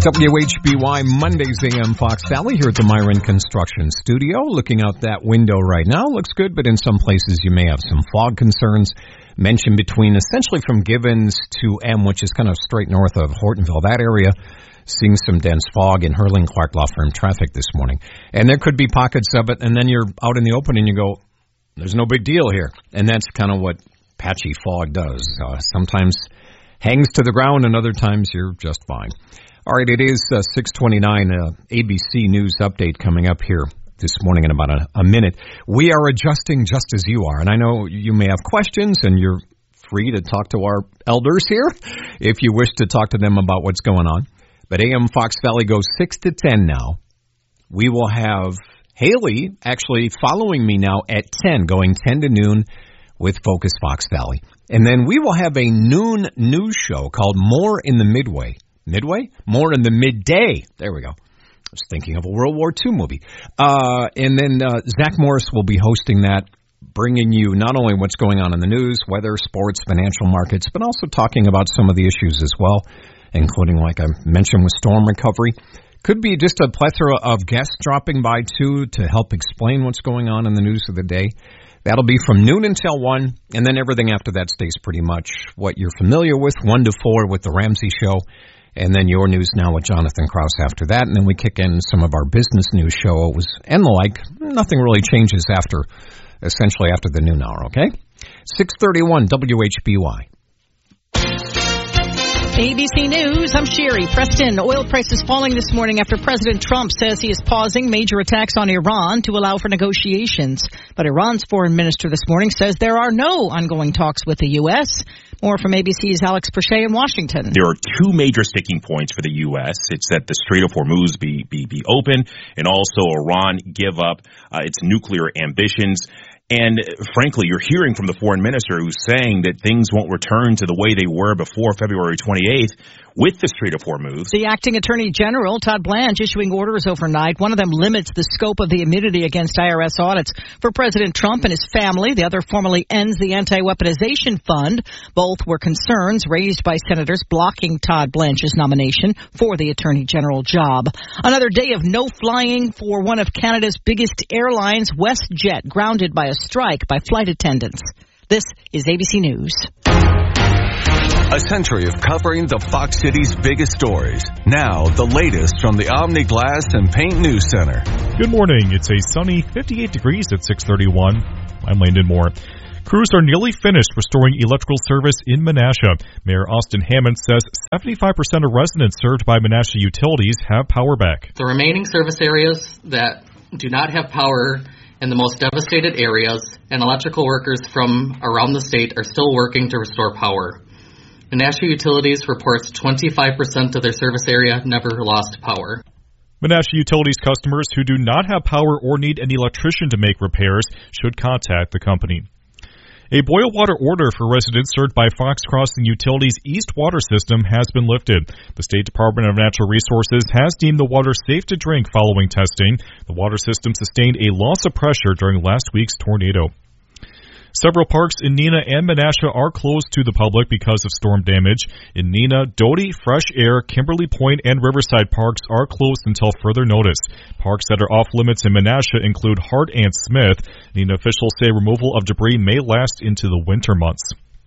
WHBY Mondays AM Fox Valley here at the Myron Construction Studio. Looking out that window right now, looks good, but in some places you may have some fog concerns. Mentioned between essentially from Gibbons to M, which is kind of straight north of Hortonville, that area. Seeing some dense fog in Hurling Clark Law Firm traffic this morning. And there could be pockets of it, and then you're out in the open and you go, there's no big deal here. And that's kind of what patchy fog does. Sometimes hangs to the ground, and other times you're just fine. All right, it is 6:29, ABC News update coming up here this morning in about a minute. We are adjusting just as you are, and I know you may have questions, and you're free to talk to our elders here if you wish to talk to them about what's going on. But AM Fox Valley goes 6 to 10 now. We will have Haley actually following me now at 10, going 10 to noon with Focus Fox Valley. And then we will have a noon news show called More in the Midway. Midway? More in the Midday. There we go. I was thinking of a World War II movie. And then Zach Morris will be hosting that, bringing you not only what's going on in the news, weather, sports, financial markets, but also talking about some of the issues as well, including, like I mentioned, with storm recovery. Could be just a plethora of guests dropping by, too, to help explain what's going on in the news of the day. That'll be from noon until 1, and then everything after that stays pretty much what you're familiar with, 1 to 4 with the Ramsey Show, and then your news now with Jonathan Krause after that, and then we kick in some of our business news show and the like. Nothing really changes essentially after the noon hour, okay? 6:31 WHBY. ABC News, I'm Sherry. Preston, oil prices falling this morning after President Trump says he is pausing major attacks on Iran to allow for negotiations. But Iran's foreign minister this morning says there are no ongoing talks with the U.S. More from ABC's Alex Perche in Washington. There are two major sticking points for the U.S. It's that the Strait of Hormuz be open, and also Iran give up its nuclear ambitions. And frankly, you're hearing from the foreign minister who's saying that things won't return to the way they were before February 28th with the Strait of Hormuz. The acting attorney general, Todd Blanche, issuing orders overnight. One of them limits the scope of the immunity against IRS audits for President Trump and his family. The other formally ends the anti-weaponization fund. Both were concerns raised by senators blocking Todd Blanche's nomination for the attorney general job. Another day of no flying for one of Canada's biggest airlines, WestJet, grounded by a strike by flight attendants. This is ABC News. A century of covering the Fox City's biggest stories. Now, the latest from the Omni Glass and Paint News Center. Good morning. It's a sunny 58 degrees at 6:31. I'm Landon Moore. Crews are nearly finished restoring electrical service in Menasha. Mayor Austin Hammond says 75% of residents served by Menasha Utilities have power back. The remaining service areas that do not have power in the most devastated areas and electrical workers from around the state are still working to restore power. Menasha Utilities reports 25% of their service area never lost power. Menasha Utilities customers who do not have power or need an electrician to make repairs should contact the company. A boil water order for residents served by Fox Crossing Utilities' East Water System has been lifted. The State Department of Natural Resources has deemed the water safe to drink following testing. The water system sustained a loss of pressure during last week's tornado. Several parks in Neenah and Menasha are closed to the public because of storm damage. In Neenah, Doty, Fresh Air, Kimberly Point, and Riverside parks are closed until further notice. Parks that are off limits in Menasha include Hart and Smith. Neenah officials say removal of debris may last into the winter months.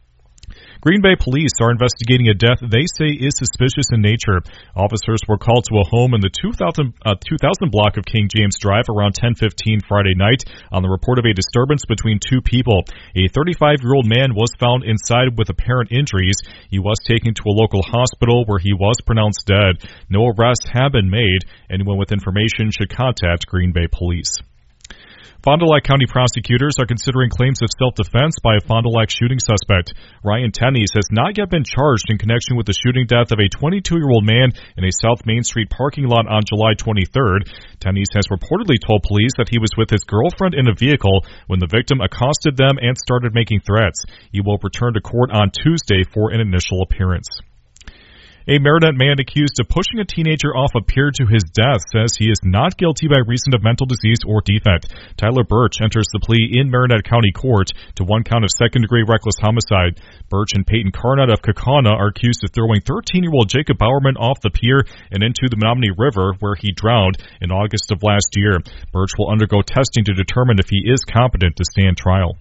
Green Bay police are investigating a death they say is suspicious in nature. Officers were called to a home in the 2000 block of King James Drive around 10:15 Friday night on the report of a disturbance between two people. A 35-year-old man was found inside with apparent injuries. He was taken to a local hospital where he was pronounced dead. No arrests have been made. Anyone with information should contact Green Bay police. Fond du Lac County prosecutors are considering claims of self-defense by a Fond du Lac shooting suspect. Ryan Tenney's has not yet been charged in connection with the shooting death of a 22-year-old man in a South Main Street parking lot on July 23rd. Tenney's has reportedly told police that he was with his girlfriend in a vehicle when the victim accosted them and started making threats. He will return to court on Tuesday for an initial appearance. A Marinette man accused of pushing a teenager off a pier to his death says he is not guilty by reason of mental disease or defect. Tyler Birch enters the plea in Marinette County Court to one count of second-degree reckless homicide. Birch and Peyton Carnott of Kaukauna are accused of throwing 13-year-old Jacob Bowerman off the pier and into the Menominee River, where he drowned in August of last year. Birch will undergo testing to determine if he is competent to stand trial.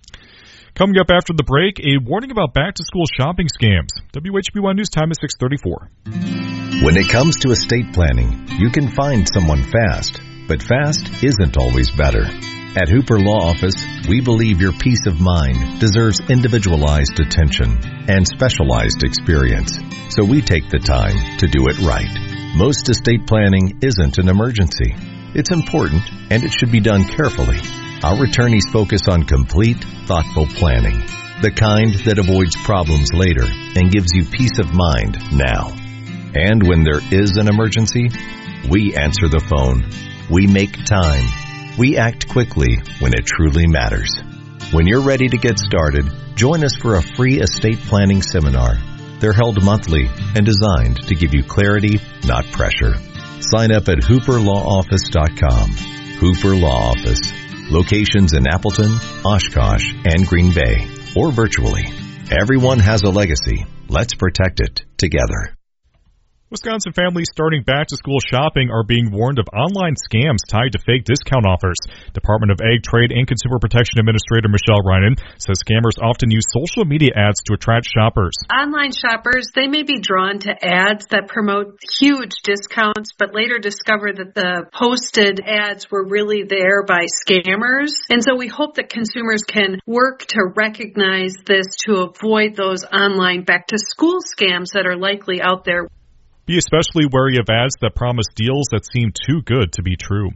Coming up after the break, a warning about back-to-school shopping scams. WHB1 News Time is 6:34. When it comes to estate planning, you can find someone fast, but fast isn't always better. At Hooper Law Office, we believe your peace of mind deserves individualized attention and specialized experience, so we take the time to do it right. Most estate planning isn't an emergency. It's important, and it should be done carefully. Our attorneys focus on complete, thoughtful planning, the kind that avoids problems later and gives you peace of mind now. And when there is an emergency, we answer the phone. We make time. We act quickly when it truly matters. When you're ready to get started, join us for a free estate planning seminar. They're held monthly and designed to give you clarity, not pressure. Sign up at hooperlawoffice.com. Hooper Law Office. Locations in Appleton, Oshkosh, and Green Bay, or virtually. Everyone has a legacy. Let's protect it together. Wisconsin families starting back-to-school shopping are being warned of online scams tied to fake discount offers. Department of Ag, Trade, and Consumer Protection Administrator Michelle Reinen says scammers often use social media ads to attract shoppers. Online shoppers, they may be drawn to ads that promote huge discounts, but later discover that the posted ads were really there by scammers. And so we hope that consumers can work to recognize this to avoid those online back-to-school scams that are likely out there. Be especially wary of ads that promise deals that seem too good to be true.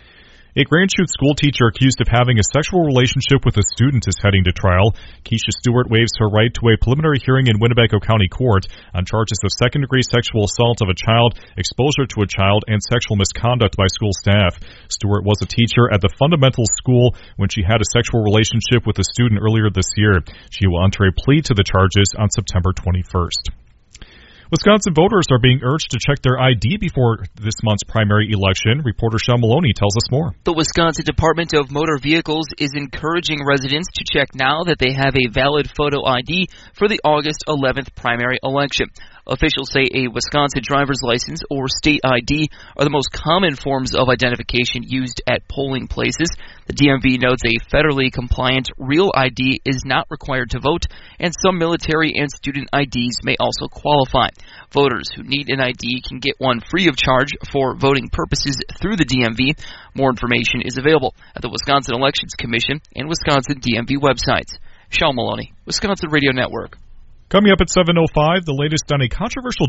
A Grand Chute school teacher accused of having a sexual relationship with a student is heading to trial. Keisha Stewart waives her right to a preliminary hearing in Winnebago County Court on charges of second-degree sexual assault of a child, exposure to a child, and sexual misconduct by school staff. Stewart was a teacher at the fundamental school when she had a sexual relationship with a student earlier this year. She will enter a plea to the charges on September 21st. Wisconsin voters are being urged to check their ID before this month's primary election. Reporter Sean Maloney tells us more. The Wisconsin Department of Motor Vehicles is encouraging residents to check now that they have a valid photo ID for the August 11th primary election. Officials say a Wisconsin driver's license or state ID are the most common forms of identification used at polling places. The DMV notes a federally compliant real ID is not required to vote, and some military and student IDs may also qualify. Voters who need an ID can get one free of charge for voting purposes through the DMV. More information is available at the Wisconsin Elections Commission and Wisconsin DMV websites. Sean Maloney, Wisconsin Radio Network. Coming up at 7:05, the latest on a controversial